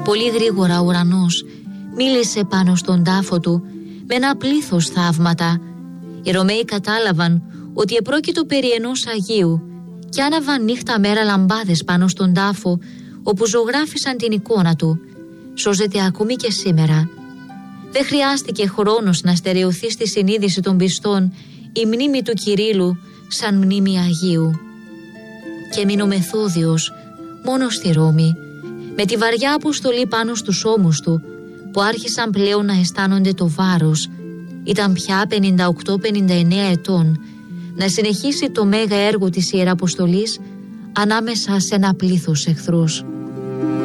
Πολύ γρήγορα ο ουρανός μίλησε πάνω στον τάφο του με ένα πλήθος θαύματα. Οι Ρωμαίοι κατάλαβαν ότι επρόκειτο περί ενός Αγίου και άναβαν νύχτα μέρα λαμπάδες πάνω στον τάφο, όπου ζωγράφισαν την εικόνα του. Σώζεται ακόμη και σήμερα. Δεν χρειάστηκε χρόνος να στερεωθεί στη συνείδηση των πιστών η μνήμη του Κυρίλλου σαν μνήμη Αγίου. Και έμεινε ο Μεθόδιος μόνο στη Ρώμη, με τη βαριά αποστολή πάνω στους ώμους του, που άρχισαν πλέον να αισθάνονται το βάρος. Ήταν πια 58-59 ετών, να συνεχίσει το μέγα έργο της Ιεραποστολής ανάμεσα σε ένα πλήθος εχθρούς.